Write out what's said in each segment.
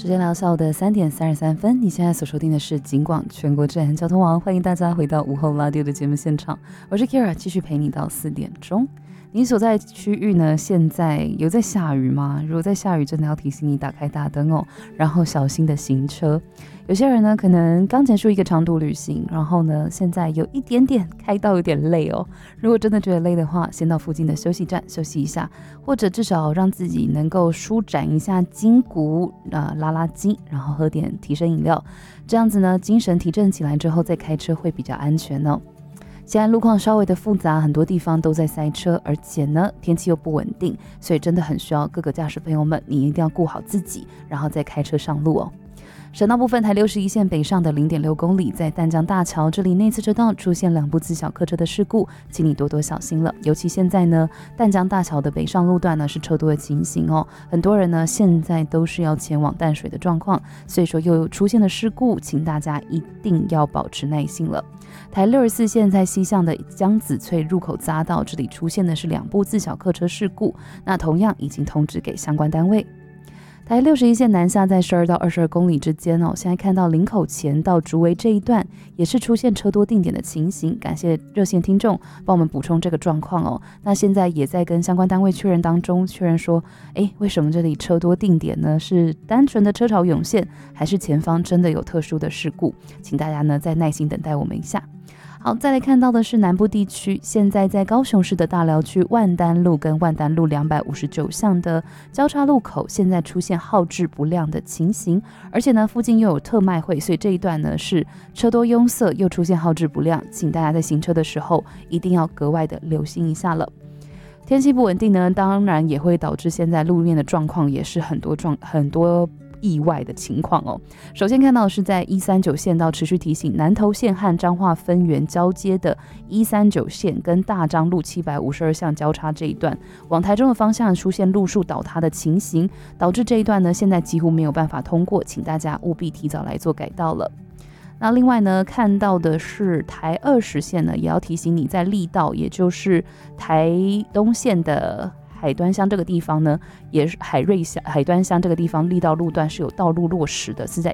时间来到下午的3点33分，你现在所收听的是警广全国治安交通网，欢迎大家回到午后拉丢的节目现场，我是 Kira， 继续陪你到4点钟。你所在区域呢，现在有在下雨吗？如果在下雨，真的要提醒你打开大灯哦，然后小心的行车。有些人呢，可能刚结束一个长途旅行，然后呢，现在有一点点开到有点累哦。如果真的觉得累的话，先到附近的休息站休息一下，或者至少让自己能够舒展一下筋骨，拉拉筋，然后喝点提神饮料，这样子呢，精神提振起来之后再开车会比较安全哦。现在路况稍微的复杂，很多地方都在塞车，而且呢天气又不稳定，所以真的很需要各个驾驶朋友们，你一定要顾好自己，然后再开车上路哦。省道部分，台61线北上的 0.6 公里，在淡江大桥这里内侧车道出现2部自小客车的事故，请你多多小心了。尤其现在呢，淡江大桥的北上路段呢是车多的情形哦，很多人呢现在都是要前往淡水的状况，所以说又出现了事故，请大家一定要保持耐心了。台64线在西向的江子翠入口匝道，这里出现的是2部自小客车事故，那同样已经通知给相关单位。台61线南下在12到22公里之间哦，现在看到林口前到竹围这一段也是出现车多定点的情形，感谢热线听众帮我们补充这个状况哦。那现在也在跟相关单位确认当中，确认说，为什么这里车多定点呢？是单纯的车潮涌现，还是前方真的有特殊的事故？请大家呢再耐心等待我们一下。好，再来看到的是南部地区，现在在高雄市的大寮区万丹路跟万丹路259巷的交叉路口，现在出现号志不亮的情形，而且呢附近又有特卖会，所以这一段呢是车多拥塞，又出现号志不亮，请大家在行车的时候一定要格外的留心一下了。天气不稳定呢，当然也会导致现在路面的状况也是很多意外的情况哦。首先看到的是在139线道持续提醒南投线和彰化分园交接的139线跟大彰路752巷交叉这一段，往台中的方向出现路树倒塌的情形，导致这一段呢现在几乎没有办法通过，请大家务必提早来做改道了。那另外呢，看到的是台20线呢，也要提醒你在力道，也就是台东线的海端乡这个地方呢，也是海端乡这个地方力道路段是有道路落石的，是在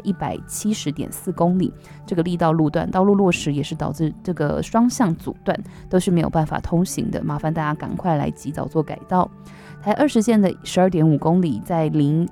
170.4公里。这个力道路段道路落石也是导致这个双向阻断，都是没有办法通行的，麻烦大家赶快来及早做改道。台20线的12.5公里，在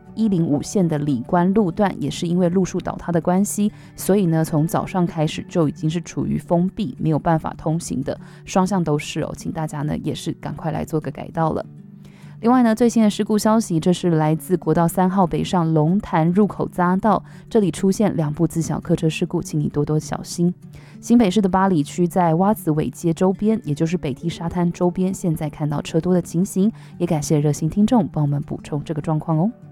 105线的里关路段，也是因为路树倒塌的关系，所以呢，从早上开始就已经是处于封闭，没有办法通行的，双向都是哦，请大家呢也是赶快来做个改道了。另外呢，最新的事故消息，这是来自国道3号北上龙潭入口匝道，这里出现2部自小客车事故，请你多多小心。新北市的八里区在蛙子尾街周边，也就是北堤沙滩周边，现在看到车多的情形，也感谢热心听众帮我们补充这个状况哦。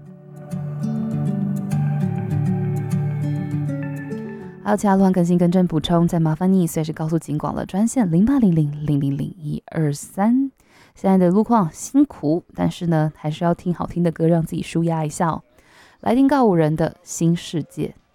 还有其他路况更新更正补充，再麻烦你随时告诉警广了专线0800000123。现在的路况辛苦，但是呢，还是要听好听的歌，让自己舒压一下哦。来听告五人的新世界。